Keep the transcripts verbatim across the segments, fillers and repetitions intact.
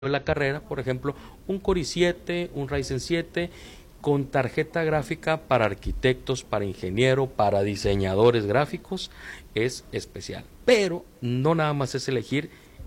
la carrera, por ejemplo, un Core i siete, un Ryzen siete, con tarjeta gráfica para arquitectos, para ingenieros, para diseñadores gráficos, es especial. Pero no nada más es elegir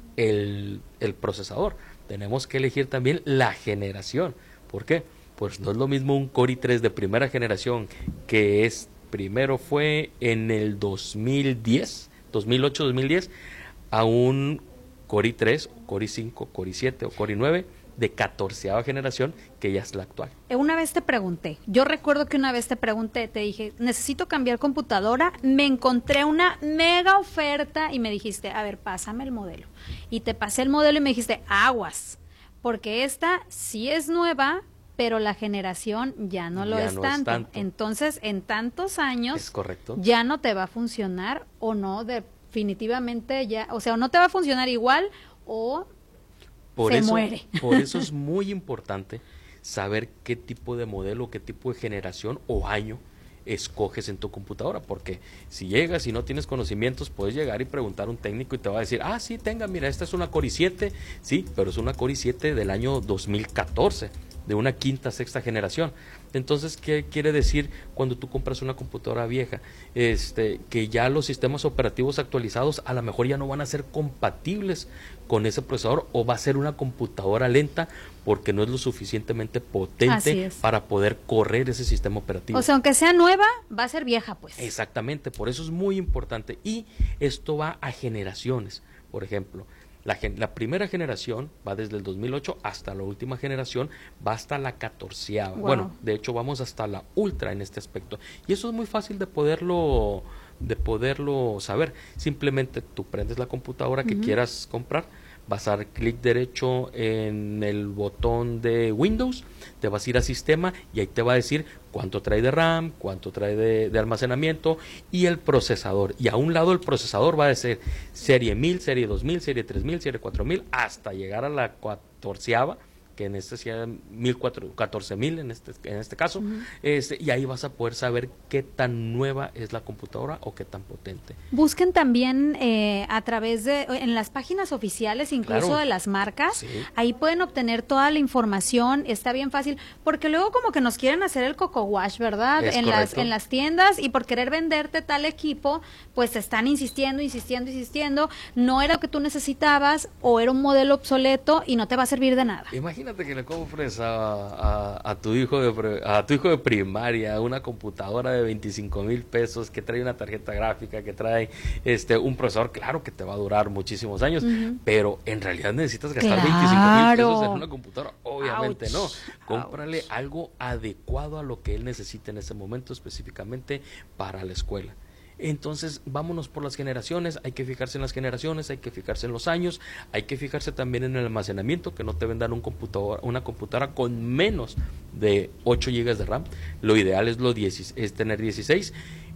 el, el procesador, tenemos que elegir también la generación. ¿Por qué? Pues no es lo mismo un Core i tres de primera generación, que es primero fue en el dos mil diez, dos mil ocho, dos mil diez, a un Core i tres, Core i cinco, Core i siete o Core i nueve de catorceava generación, que ya es la actual. Una vez te pregunté, yo recuerdo que una vez te pregunté, te dije, necesito cambiar computadora, me encontré una mega oferta y me dijiste, a ver, pásame el modelo. Y te pasé el modelo y me dijiste, aguas, porque esta sí es nueva, pero la generación ya no lo Ya es, no tanto. es tanto. Entonces, en tantos años, Es correcto. ya no te va a funcionar o no, definitivamente ya, o sea, o no te va a funcionar igual o Por se eso, muere. Por eso es muy importante saber qué tipo de modelo, qué tipo de generación o año escoges en tu computadora, porque si llegas y no tienes conocimientos, puedes llegar y preguntar a un técnico y te va a decir, ah, sí, tenga, mira, esta es una Core i siete, sí, pero es una Core i siete del año dos mil catorce, de una quinta, sexta generación. Entonces, ¿qué quiere decir cuando tú compras una computadora vieja? Este, que ya los sistemas operativos actualizados a lo mejor ya no van a ser compatibles con ese procesador, o va a ser una computadora lenta porque no es lo suficientemente potente para poder correr ese sistema operativo. O sea, aunque sea nueva, va a ser vieja, pues. Exactamente, por eso es muy importante. Y esto va a generaciones. Por ejemplo, La, la primera generación va desde el dos mil ocho hasta la última generación, va hasta la catorceava. Wow. Bueno, de hecho vamos hasta la ultra en este aspecto. Y eso es muy fácil de poderlo, de poderlo saber. Simplemente tú prendes la computadora que uh-huh. quieras comprar, vas a dar clic derecho en el botón de Windows, te vas a ir a sistema y ahí te va a decir cuánto trae de RAM, cuánto trae de, de almacenamiento y el procesador. Y a un lado el procesador va a ser serie mil, serie dos mil, serie tres mil, serie cuatro mil, hasta llegar a la catorceava, que en este sea catorce mil en este, en este caso, uh-huh. este, y ahí vas a poder saber qué tan nueva es la computadora o qué tan potente. Busquen también eh, a través de, en las páginas oficiales, incluso claro. de las marcas, sí. ahí pueden obtener toda la información, está bien fácil, porque luego como que nos quieren hacer el coco wash, ¿verdad? Es en correcto. las en las tiendas, y por querer venderte tal equipo, pues te están insistiendo, insistiendo, insistiendo, no era lo que tú necesitabas, o era un modelo obsoleto y no te va a servir de nada. Imagínate Imagínate que le compres a, a, a tu hijo de a tu hijo de primaria una computadora de veinticinco mil pesos que trae una tarjeta gráfica, que trae este un procesador, claro que te va a durar muchísimos años, uh-huh. pero en realidad necesitas gastar claro. veinticinco mil pesos en una computadora, obviamente. Ouch. No, cómprale Ouch. algo adecuado a lo que él necesita en ese momento, específicamente para la escuela. Entonces, vámonos por las generaciones, hay que fijarse en las generaciones, hay que fijarse en los años, hay que fijarse también en el almacenamiento, que no te vendan un computador, una computadora con menos de ocho gigas de RAM. Lo ideal es, lo diez, es tener dieciséis,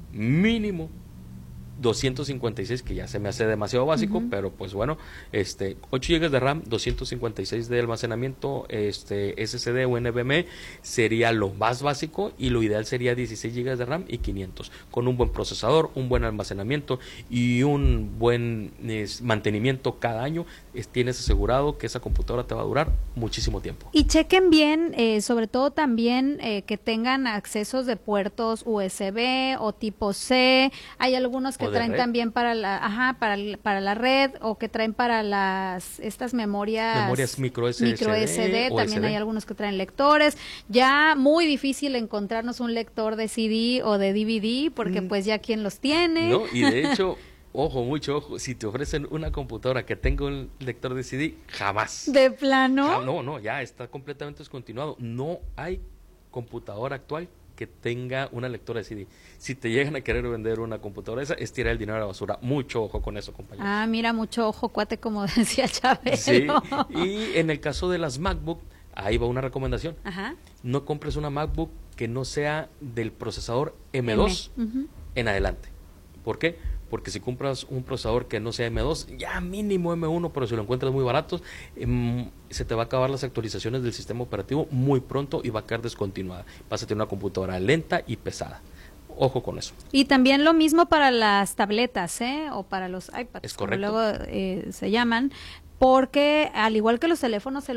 mínimo doscientos cincuenta y seis, que ya se me hace demasiado básico, uh-huh. pero pues bueno, este ocho gigas de RAM, doscientos cincuenta y seis de almacenamiento, este S S D o N V M E sería lo más básico, y lo ideal sería dieciséis gigas de RAM y quinientos, con un buen procesador, un buen almacenamiento y un buen es, mantenimiento cada año. Es, tienes asegurado que esa computadora te va a durar muchísimo tiempo. Y chequen bien, eh, sobre todo también eh, que tengan accesos de puertos U S B o tipo C. Hay algunos que traen red. También para la, ajá, para, para la red, o que traen para las estas memorias memorias micro S D, micro S D, también hay algunos que traen lectores. Ya muy difícil encontrarnos un lector de C D o de D V D, porque mm. pues ya quién los tiene. No, y de hecho, ojo, mucho ojo, si te ofrecen una computadora que tenga un lector de C D, jamás. ¿De plano? Ja, no, no, ya está completamente descontinuado. No hay computadora actual que tenga una lectora de C D. Si te llegan a querer vender una computadora esa, es tirar el dinero a la basura. Mucho ojo con eso, compañeros. Ah, mira, mucho ojo, cuate, como decía Chávez. Sí, y en el caso de las MacBook, ahí va una recomendación. Ajá. No compres una MacBook que no sea del procesador M dos M. Uh-huh. en adelante. ¿Por qué? Porque si compras un procesador que no sea M dos, ya mínimo M uno, pero si lo encuentras muy barato, eh, se te va a acabar las actualizaciones del sistema operativo muy pronto y va a quedar descontinuada. Vas a tener una computadora lenta y pesada. Ojo con eso. Y también lo mismo para las tabletas, ¿eh? O para los iPads, es correcto. como luego eh, se llaman. porque al igual que los teléfonos